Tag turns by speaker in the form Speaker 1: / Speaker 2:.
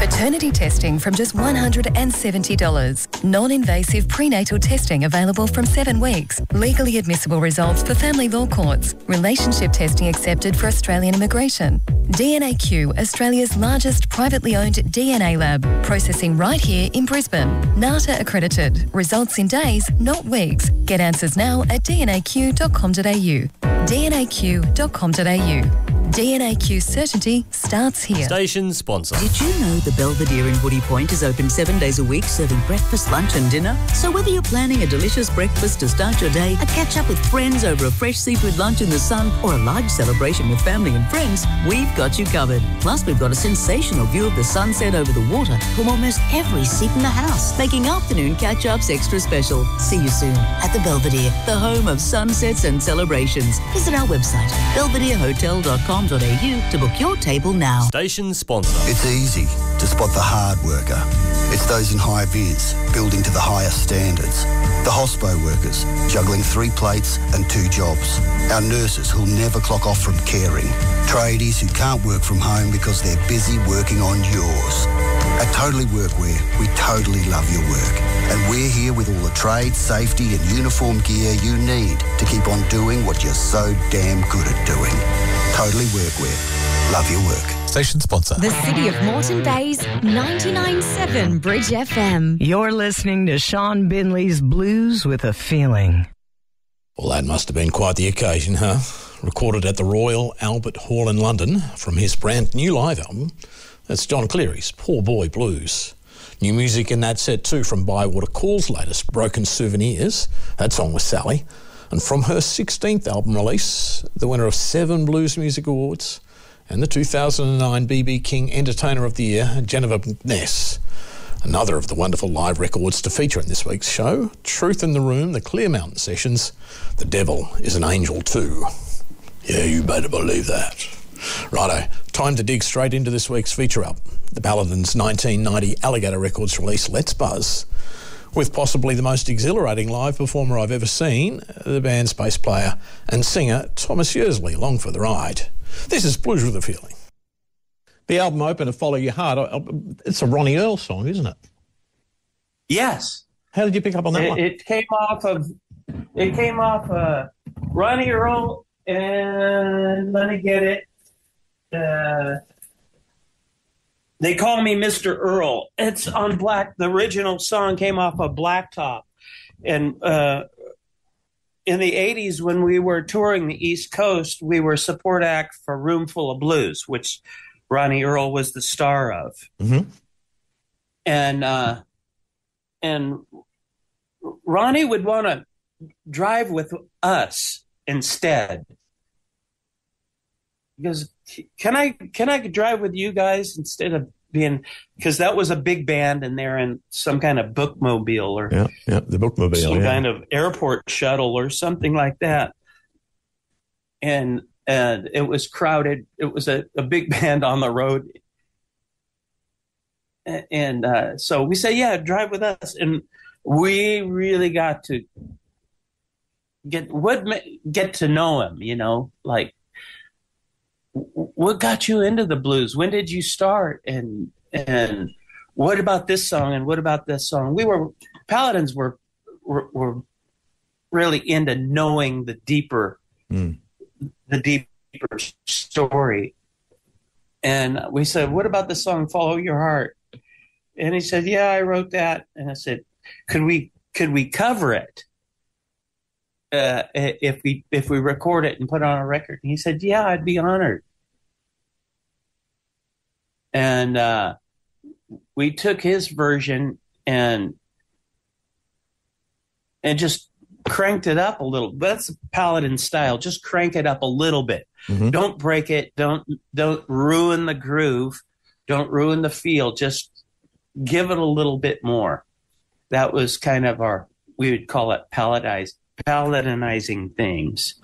Speaker 1: Fertility testing from just $170. Non-invasive prenatal testing available from 7 weeks. Legally admissible results for family law courts. Relationship testing accepted for Australian immigration. DNAQ, Australia's largest privately owned DNA lab. Processing right here in Brisbane. NATA accredited. Results in days, not weeks. Get answers now at dnaq.com.au. dnaq.com.au. DNAQ certainty starts here.
Speaker 2: Station sponsor.
Speaker 3: Did you know the Belvedere in Woody Point is open 7 days a week, serving breakfast, lunch and dinner? So whether you're planning a delicious breakfast to start your day, a catch up with friends over a fresh seafood lunch in the sun, or a large celebration with family and friends, we've got you covered. Plus, we've got a sensational view of the sunset over the water from almost every seat in the house, making afternoon catch-ups extra special. See you soon at the Belvedere, the home of sunsets and celebrations. Visit our website, belvederehotel.com.au to book your table now.
Speaker 2: Station sponsor.
Speaker 4: It's easy to spot the hard worker. It's those in high vis, building to the highest standards. The hospo workers, juggling 3 plates and 2 jobs. Our nurses who'll never clock off from caring. Tradies who can't work from home because they're busy working on yours. At Totally Workwear, we totally love your work. And we're here with all the trade, safety and uniform gear you need to keep on doing what you're so damn good at doing. Totally Workwear. Love your work.
Speaker 5: Station sponsor.
Speaker 6: The City of Moreton Bay's 99.7 Bridge FM.
Speaker 7: You're listening to Sean Binley's Blues with a Feeling.
Speaker 8: Well, that must have been quite the occasion, huh? Recorded at the Royal Albert Hall in London from his brand new live album. That's John Cleary's Poor Boy Blues. New music in that set too from Bywater Call's latest Broken Souvenirs. That song was Sally. And from her 16th album release, the winner of 7 Blues Music Awards and the 2009 BB King Entertainer of the Year, Jennifer McNess. Another of the wonderful live records to feature in this week's show, Truth in the Room, the Clear Mountain Sessions, The Devil is an Angel Too. Yeah, you better believe that. Righto, time to dig straight into this week's feature album, the Paladins' 1990 Alligator Records release, Let's Buzz, with possibly the most exhilarating live performer I've ever seen, the band's bass player and singer Thomas Yearsley, along for the ride. This is Blues with a Feeling. The album opener, Follow Your Heart, it's a Ronnie Earl song, isn't it?
Speaker 9: Yes.
Speaker 8: How did you pick up on that one?
Speaker 9: It came off Ronnie Earl, and let me get it. They Call Me Mr. Earl. It's on Black. The original song came off of Blacktop. And in the 80s, when we were touring the East Coast, we were support act for Roomful of Blues, which Ronnie Earl was the star of.
Speaker 8: Mm-hmm.
Speaker 9: And Ronnie would want to drive with us instead. Because can I drive with you guys instead of being, because that was a big band and they're in some kind of bookmobile or
Speaker 8: the bookmobile,
Speaker 9: some kind of airport shuttle or something like that. And it was crowded. It was a big band on the road. And so we say, yeah, drive with us. And we really got to get to know him, you know, like, what got you into the blues? When did you start? And what about this song? And what about this song? Paladins were really into knowing the deeper story. And we said, what about the song Follow Your Heart? And he said, yeah, I wrote that. And I said, could we cover it? If we record it and put it on a record? And he said, yeah, I'd be honored. And we took his version and just cranked it up a little. That's Paladin style. Just crank it up a little bit. Mm-hmm. Don't break it. Don't ruin the groove. Don't ruin the feel. Just give it a little bit more. That was kind of we would call it Paladinizing things.